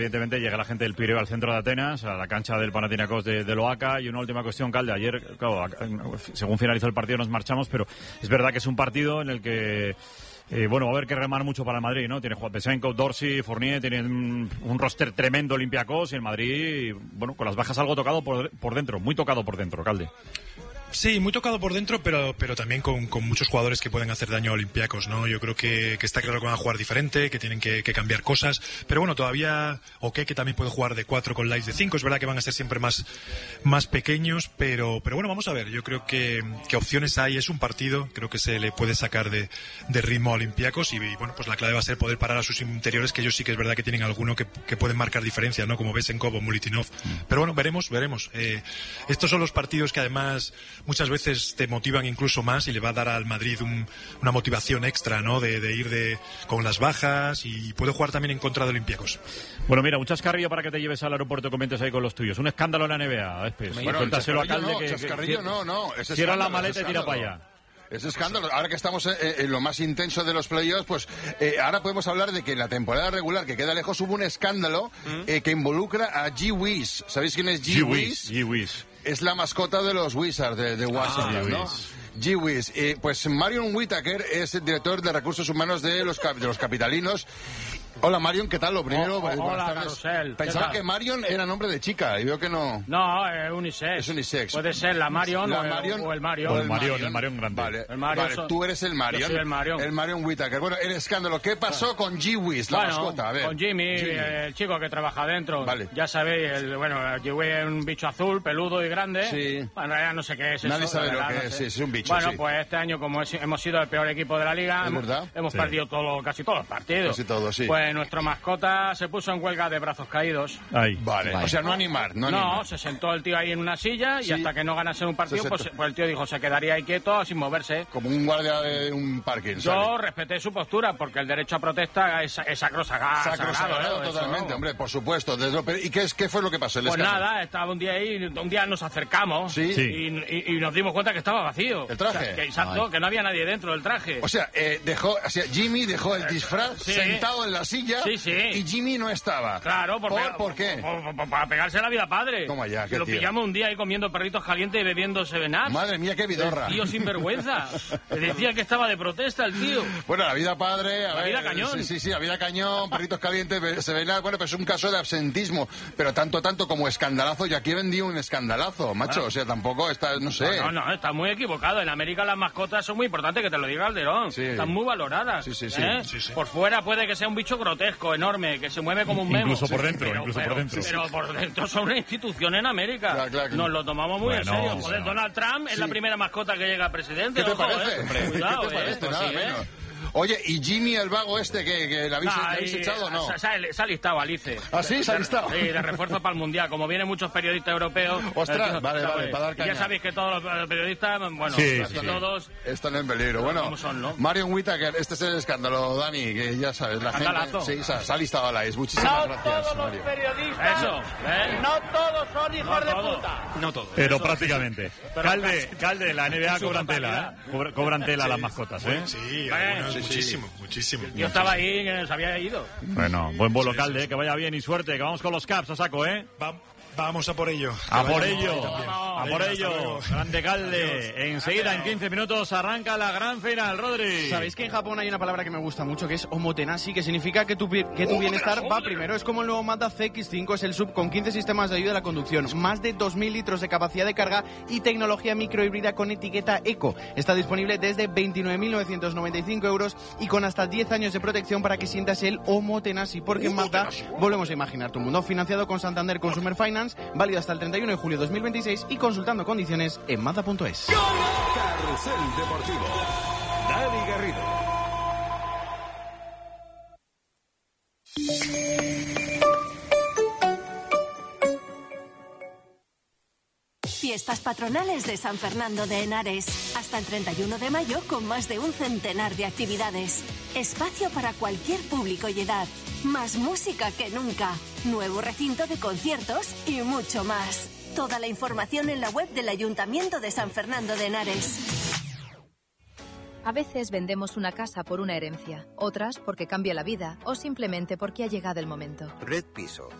Evidentemente llega la gente del Pireo al centro de Atenas, a la cancha del Panathinaikos de Oaxaca. Y una última cuestión, Calde. Ayer, claro, según finalizó el partido nos marchamos, pero es verdad que es un partido en el que va a haber que remar mucho para el Madrid, ¿no? Tiene Juan Pesenko, Dorsey, Fournier, tiene un roster tremendo Olympiacos, y el Madrid, bueno, con las bajas algo tocado por dentro, muy tocado por dentro, Calde. Sí, muy tocado por dentro, pero también con muchos jugadores que pueden hacer daño a Olympiacos, ¿no? Yo creo que está claro que van a jugar diferente, que tienen que cambiar cosas, pero bueno, todavía que también puede jugar de 4 con Light de 5, es verdad que van a ser siempre más pequeños, pero bueno, vamos a ver, yo creo que opciones hay, es un partido, creo que se le puede sacar de ritmo a Olympiacos y bueno, pues la clave va a ser poder parar a sus interiores, que ellos sí que es verdad que tienen alguno que pueden marcar diferencias, ¿no? Como Besenkov o Mulitinov, pero bueno, veremos. Estos son los partidos que además muchas veces te motivan incluso más y le va a dar al Madrid una motivación extra, ¿no? De ir con las bajas, y puede jugar también en contra de Olympiacos. Bueno, mira, un chascarrillo para que te lleves al aeropuerto y comentes ahí con los tuyos. Un escándalo en la NBA. Bueno, cuéntaselo a Calde. Chascarrillo no. Cierra la maleta y tira para allá. Es escándalo. Ahora que estamos en lo más intenso de los playoffs, pues ahora podemos hablar de que en la temporada regular, que queda lejos, hubo un escándalo que involucra a G. Wiz. ¿Sabéis quién es G. Wiz? G. Wiz. Es la mascota de los Wizards de Washington, ¿no? G. Wiz. Pues Marion Whittaker es el director de recursos humanos de los capitalinos. Hola Marion, ¿qué tal? Lo primero, hola Carrusel. Pensaba que Marion era nombre de chica y veo que no. No, es unisex. Es unisex. Puede ser la Marion, o el Marion. O el Marion grande. Vale, Marion tú eres el Marion. Yo soy el Marion. El Marion Whittaker. Bueno, el escándalo. ¿Qué pasó con G. Wiz, la mascota? A ver. Con Jimmy, el chico que trabaja dentro. Vale. Ya sabéis, G. Wiz es un bicho azul, peludo y grande. Sí. Bueno, ya no sé qué es Nadie eso. sabe lo que es. Sí, es un bicho. Bueno, pues este año, como hemos sido el peor equipo de la liga, hemos perdido casi todos los partidos. Casi todos, sí. Pues nuestro mascota se puso en huelga de brazos caídos. Ahí. Vale. O sea, no animar. No, se sentó el tío ahí en una silla y hasta que no ganase un partido, pues el tío dijo, se quedaría ahí quieto sin moverse. Como un guardia de un parking. Yo respeté su postura porque el derecho a protesta es sagrado, totalmente, hombre, por supuesto. ¿Y qué fue lo que pasó? Pues nada, estaba un día ahí, un día nos acercamos y nos dimos cuenta que estaba vacío. ¿El traje? Que no había nadie dentro del traje. O sea, Jimmy dejó el disfraz sentado en la silla y Jimmy no estaba. Claro, ¿por qué? Para pegarse la vida padre. Toma ya, que lo pillamos un día ahí comiendo perritos calientes y bebiendo Seven Up. Madre mía, qué vidorra. El tío sinvergüenza. Le decía que estaba de protesta el tío. Bueno, la vida padre. La vida cañón. Sí, la vida cañón, perritos calientes, Seven Up. Bueno, pues es un caso de absentismo. Pero tanto como escandalazo. Y aquí vendí un escandalazo, macho. O sea, tampoco está, no sé. No, está muy equivocado. En América las mascotas son muy importantes, que te lo diga Calderón. Sí. Están muy valoradas. Sí. Por fuera puede que sea un bicho grotesco, enorme, que se mueve como un memo. Incluso por dentro. Pero por dentro son una institución en América. Claro. Nos lo tomamos muy en serio. Joder, Donald Trump es la primera mascota que llega a presidente. ¿Qué te parece? Cuidado, ¿Qué te parece? Pues Nada menos. Oye, ¿y Jimmy el vago que la habéis echado o no? Se ha listado, Alice. ¿Ah, sí? ¿Se ha listado? Sí, de refuerzo para el Mundial. Como vienen muchos periodistas europeos... Ostras, vale, para dar caña. Ya sabéis que todos los periodistas, bueno, todos... Están en peligro. Bueno, ¿cómo son, no? Marion Whittaker, este es el escándalo, Dani, que ya sabes, la Escandalazo. gente... Sí, se ha listado a la IS. Muchísimas gracias, todos los Mario. periodistas... Eso, No todos son hijos de puta. No todos. Pero prácticamente. Calde, la NBA cobran tela, cobran tela las mascotas, ¿eh? Sí, muchísimo. Yo estaba ahí, se había ido. Bueno, buen vuelo, Calde, que vaya bien y suerte, que vamos con los Caps a saco, ¿eh? Vamos a por ello. A por ello. Grande Calde. Enseguida, en 15 minutos, arranca la gran final, Rodri. Sabéis que en Japón hay una palabra que me gusta mucho, que es omotenashi, que significa que tu bienestar va primero. Es como el nuevo Mazda CX-5, es el SUV con 15 sistemas de ayuda a la conducción, más de 2.000 litros de capacidad de carga y tecnología microhíbrida con etiqueta Eco. Está disponible desde 29.995 euros y con hasta 10 años de protección para que sientas el omotenashi, porque en Mazda volvemos a imaginar tu mundo. Financiado con Santander Consumer Finance, válido hasta el 31 de julio de 2026 y consultando condiciones en Mazda.es. Carrusel Deportivo. Dani Garrido. Fiestas patronales de San Fernando de Henares. Hasta el 31 de mayo con más de un centenar de actividades. Espacio para cualquier público y edad. Más música que nunca. Nuevo recinto de conciertos y mucho más. Toda la información en la web del Ayuntamiento de San Fernando de Henares. A veces vendemos una casa por una herencia, otras porque cambia la vida o simplemente porque ha llegado el momento. Red Piso,